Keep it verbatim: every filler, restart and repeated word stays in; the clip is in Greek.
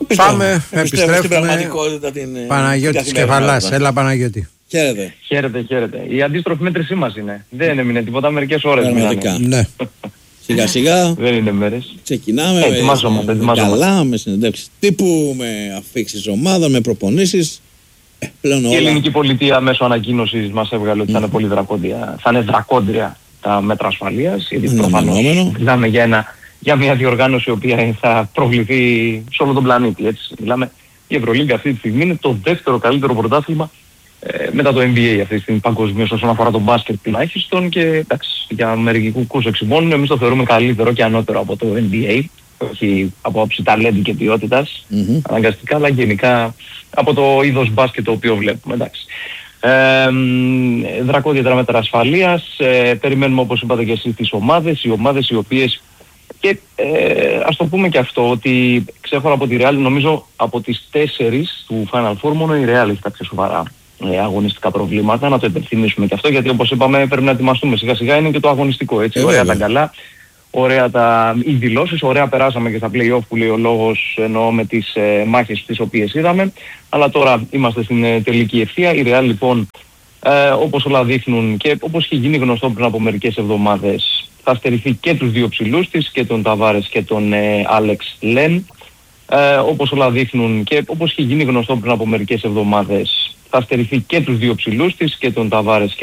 Πάμε, επιστρέφουμε στην πραγματικότητα την Παναγιώτης Κεφαλάς. Έλα Παναγιώτη. Χαίρετε. Χαίρετε, χαίρετε. Η αντίστροφη μέτρησή μας είναι. Δεν έμεινε τίποτα, μερικές ώρες. Πραγματικά. Ναι. Σιγά σιγά. Δεν είναι μέρες. Ξεκινάμε ε, με, με, με καλά, με συνεντεύξεις τύπου, με αφήξεις ομάδων, με προπονήσεις. Ε, πλέον όλα. Η ελληνική πολιτεία μέσω ανακοίνωσης μας έβγαλε ότι mm. θα είναι πολύ δρακόντια. Θα είναι δρακόντια τα μέτρα ασφαλείας. Γιατί προφανώς μιλάμε για, ένα, για μια διοργάνωση η οποία θα προβληθεί σε όλο τον πλανήτη. Έτσι. Μιλάμε, η Ευρωλίγκα αυτή τη στιγμή είναι το δεύτερο καλύτερο πρωτάθλημα ε, μετά το N B A αυτή τη στιγμή παγκοσμίως όσον αφορά τον μπάσκετ τουλάχιστον, και εντάξει, για μερικούς εξημών εμείς το θεωρούμε καλύτερο και ανώτερο από το N B A, όχι από άψη ταλέντου και ποιότητας mm-hmm. αναγκαστικά, αλλά γενικά από το είδος μπάσκετ το οποίο βλέπουμε. Εντάξει. Ε, δρακόντια μέτρα ασφαλείας, ε, περιμένουμε όπως είπατε και εσείς τις ομάδες, οι ομάδες οι οποίες, και ε, ας το πούμε και αυτό, ότι ξέχωρα από τη Real, νομίζω από τις τέσσερις του Final Four μόνο η Real έχει κάποια σοβαρά ε, αγωνιστικά προβλήματα. Να το υπενθυμίσουμε και αυτό, γιατί όπως είπαμε πρέπει να ετοιμαστούμε σιγά σιγά, είναι και το αγωνιστικό, έτσι, ε, ωραία τα καλά, ωραία τα, οι δηλώσεις, ωραία περάσαμε και στα play-off που λέει ο λόγος, εννοώ με τις ε, μάχες τις οποίες είδαμε, αλλά τώρα είμαστε στην ε, τελική ευθεία. Η Real λοιπόν, ε, όπως όλα δείχνουν και όπως είχε γίνει γνωστό πριν από μερικές εβδομάδες, θα στερηθεί και τους δύο ψηλούς της, και τον Ταβάρες και τον ε, Άλεξ Λεν. Ε, όπως όλα δείχνουν και όπως είχε γίνει γνωστό πριν από μερικές εβδομάδες, θα στερηθεί και τους δύο ψηλούς της, και τον Ταβάρες και